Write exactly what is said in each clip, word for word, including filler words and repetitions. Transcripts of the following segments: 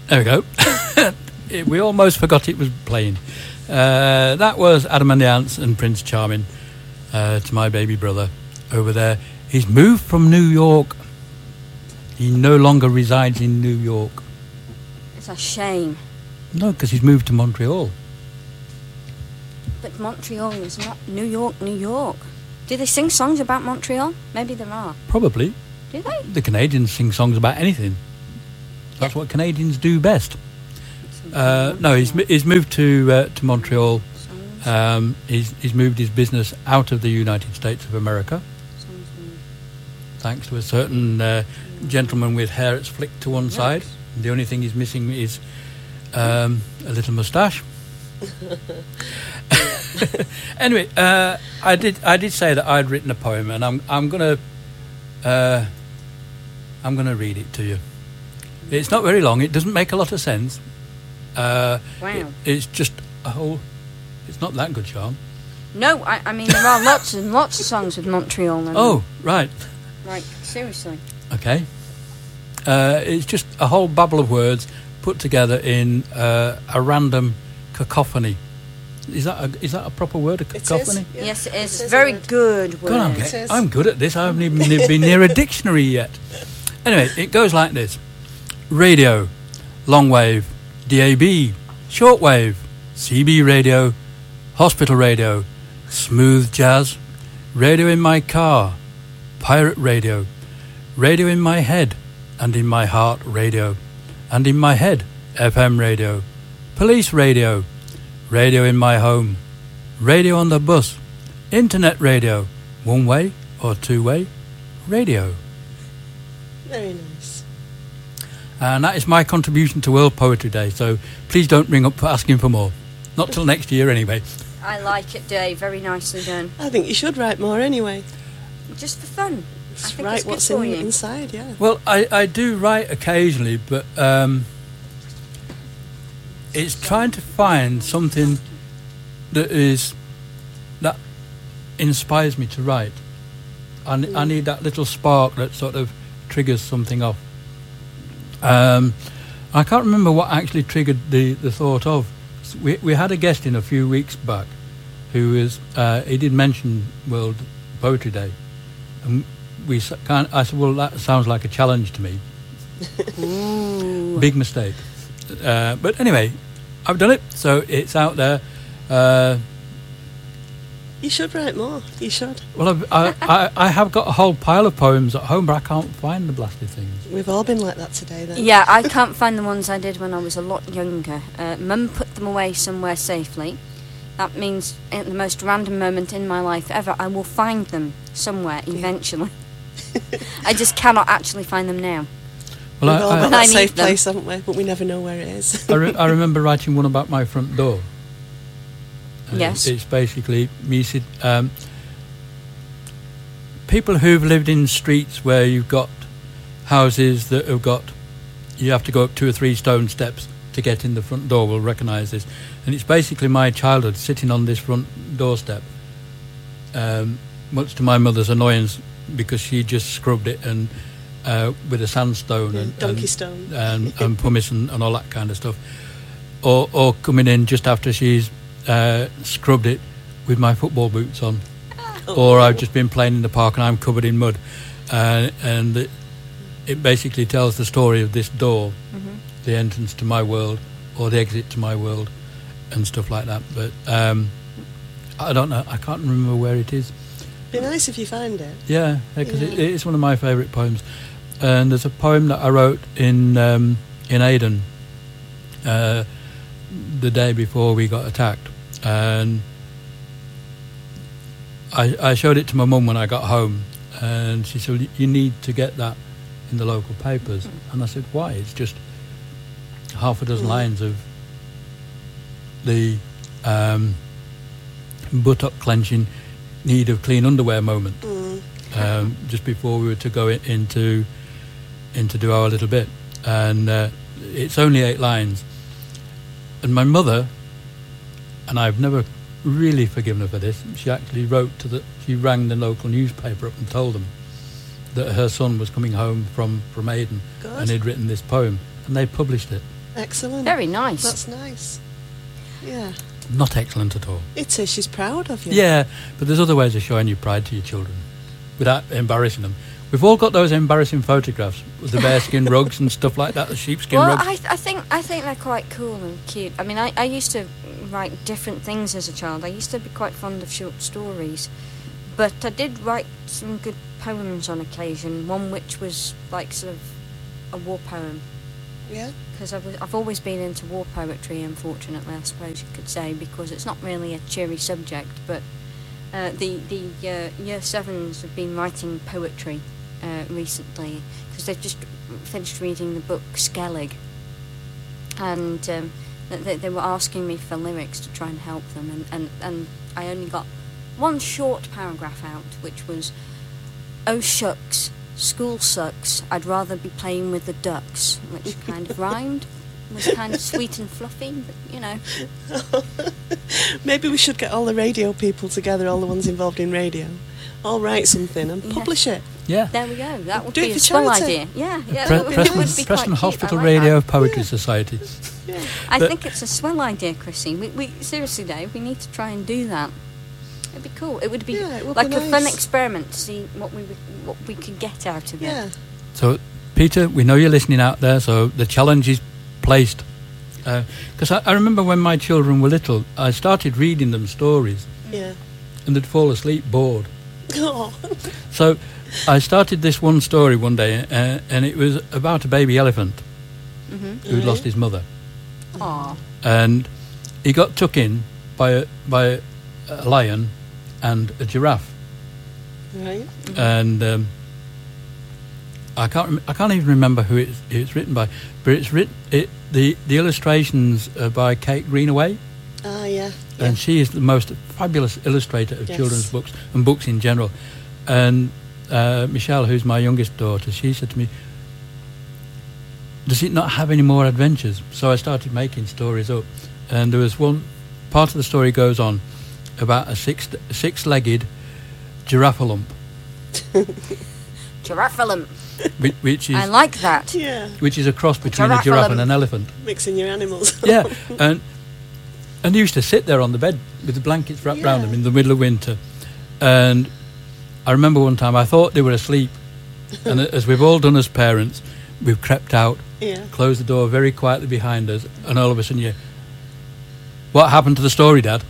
There we go. It, we almost forgot it was playing. Uh, that was Adam and the Ants and Prince Charming uh, to my baby brother over there. He's moved from New York. He no longer resides in New York. It's a shame. No, because he's moved to Montreal. But Montreal is not New York, New York. Do they sing songs about Montreal? Maybe there are. Probably. Do they? The Canadians sing songs about anything. That's what Canadians do best. Uh, no, he's he's moved to uh, to Montreal. Um, he's he's moved his business out of the United States of America, thanks to a certain uh, gentleman with hair that's flicked to one Yes. side. The only thing he's missing is um, a little moustache. Anyway, uh, I did I did say that I'd written a poem, and I'm I'm gonna uh, I'm gonna read it to you. It's not very long. It doesn't make a lot of sense. Uh, Wow. it, it's just a whole. It's not that good, Sean. No, I, I mean, there are lots and lots of songs with Montreal. And Oh, right. Like, seriously. Okay. Uh, it's just a whole babble of words put together in uh, a random cacophony. Is that a, is that a proper word, a It is, cacophony? yeah. Yes, it is. It is Very a word. good word. God, I'm, It get- is. I'm good at this. I haven't even been near a dictionary yet. Anyway, it goes like this. Radio, long wave, D A B, short wave, C B radio, hospital radio, smooth jazz, radio in my car, pirate radio, radio in my head and in my heart radio, and in my head F M radio, police radio, radio in my home, radio on the bus, internet radio, one way or two way radio. Very nice. And that is my contribution to World Poetry Day, so please don't ring up for asking for more. Not till next year anyway. I like it, Dave. Very nicely done. I think you should write more anyway. Just for fun. I Just think write it's good what's for in, you. inside, yeah. Well, I, I do write occasionally, but um, it's trying to find something that is that inspires me to write. I, n- I need that little spark that sort of triggers something off. Um, I can't remember what actually triggered the, the thought of. We we had a guest in a few weeks back who was uh, he did mention World Poetry Day, and we s- can't. I said, well, that sounds like a challenge to me. Ooh. Big mistake. Uh, but anyway, I've done it, so it's out there. Uh, You should write more. You should. well, I've, I, I I have got a whole pile of poems at home, but I can't find the blasted things. We've all been like that today, then. Yeah, I can't find the ones I did when I was a lot younger. Uh, Mum put them away somewhere safely. That means at the most random moment in my life ever, I will find them somewhere eventually. I just cannot actually find them now. Well, We've all I, got I, I that need safe them. place, haven't we? But we never know where it is. I, re- I remember writing one about my front door. Uh, Yes. It's basically me sit, um, people who've lived in streets where you've got houses that have got, you have to go up two or three stone steps to get in the front door will recognise this. And it's basically my childhood sitting on this front doorstep, um, much to my mother's annoyance because she just scrubbed it and uh, with a sandstone Yeah, and, donkey and, stone. and, and pumice and, and all that kind of stuff. Or, or coming in just after she's uh, scrubbed it with my football boots on. Oh. Or I've just been playing in the park and I'm covered in mud. Uh, and it, it basically tells the story of this door, Mhm. the entrance to my world or the exit to my world and stuff like that. But um, I don't know, I can't remember where it is. Be nice if you find it. Yeah, because it, Yeah. it is one of my favourite poems. And there's a poem that I wrote in um, in Aden uh, the day before we got attacked. And I, I showed it to my mum when I got home. And she said, you need to get that in the local papers. And I said, why? It's just half a dozen Mm. lines of the um, buttock clenching need of clean underwear moment Mm. um, just before we were to go in, into in to do our little bit, and uh, it's only eight lines. And my mother, and I've never really forgiven her for this, she actually wrote to the, she rang the local newspaper up and told them that her son was coming home from from Aden Good. and he'd written this poem, and they published it. Excellent. Very nice. That's nice. Yeah. Not excellent at all. It is. She's proud of you. Yeah, but there's other ways of showing your pride to your children without embarrassing them. We've all got those embarrassing photographs with the bearskin rugs and stuff like that, the sheepskin well, rugs. I, I think I think they're quite cool and cute. I mean, I, I used to write different things as a child. I used to be quite fond of short stories, but I did write some good poems on occasion. One which was like sort of a war poem. Yeah. Because I've, I've always been into war poetry, unfortunately, I suppose you could say, because it's not really a cheery subject, but uh, the, the uh, year sevens have been writing poetry uh, recently, because they've just finished reading the book Skellig, and um, they, they were asking me for lyrics to try and help them, and, and, and I only got one short paragraph out, which was, "Oh shucks, school sucks, I'd rather be playing with the ducks," which kind of rhymed. It was kind of sweet and fluffy, but, you know. Maybe we should get all the radio people together, all the ones involved in radio, all write something and Yeah. publish it. Yeah. There we go. That would Do it be a for swell charity. idea. Yeah, yeah. Pre- that would, Preston, would be Preston quite cute. Hospital I like Radio that. Poetry Society. Yeah. I But- think it's a swell idea, Chrissy. We, we seriously, Dave, we need to try and do that. It'd be cool. It would be Yeah, it would like be a fun nice. experiment to see what we would, what we could get out of it. Yeah. So, Peter, we know you're listening out there, so the challenge is placed. Because I, I remember when my children were little, I started reading them stories, Yeah. and they'd fall asleep bored. Oh. So I started this one story one day, uh, and it was about a baby elephant Mm-hmm. who'd Mhm. lost his mother. Aw. And he got took in by a, by a, a lion and a giraffe. Right. And um, I can't rem- I can't even remember who it's, it's written by, but it's written it the the illustrations are by Kate Greenaway, Ah, yeah. yeah. and she is the most fabulous illustrator of Yes. children's books and books in general. And uh, Michelle, who's my youngest daughter, she said to me, "Does it not have any more adventures?" So I started making stories up, and there was one part of the story goes on about a six six-legged giraffe-lump, Giraffe-a-lump. which, which is I like that. Yeah. which is a cross between a Giraffe giraffe element. and an elephant. Mixing your animals. Yeah, and and they used to sit there on the bed with the blankets wrapped around Yeah. them in the middle of winter. And I remember one time I thought they were asleep, and as we've all done as parents, we've crept out, Yeah. closed the door very quietly behind us, and all of a sudden you, "What happened to the story, Dad?"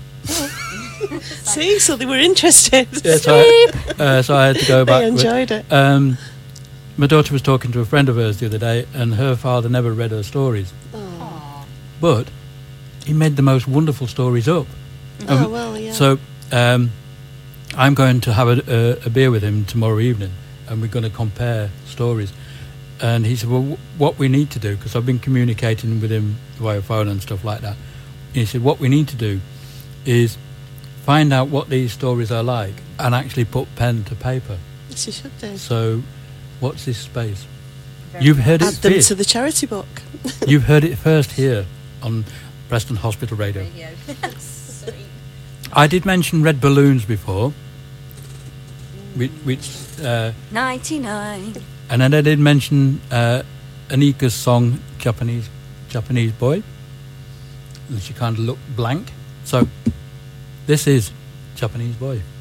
See, so they were interested. Yeah, so, I, uh, so I had to go back. They with- enjoyed it. Um, my daughter was talking to a friend of hers the other day, and her father never read her stories, Oh, but he made the most wonderful stories up. oh Um, well, yeah. So um, I'm going to have a, a, a beer with him tomorrow evening, and we're going to compare stories. And he said, "Well, w- what we need to do," because I've been communicating with him via phone and stuff like that. He said, "What we need to do is find out what these stories are like, and actually put pen to paper." Yes, you should do. So, watch this space. You've heard Add it them first. to the charity book. You've heard it first here on Preston Hospital Radio. Sweet. I did mention red balloons before, which, which uh, ninety-nine. and then I did mention uh, Anika's song Japanese Japanese Boy, and she kind of looked blank. So this is Japanese Boy.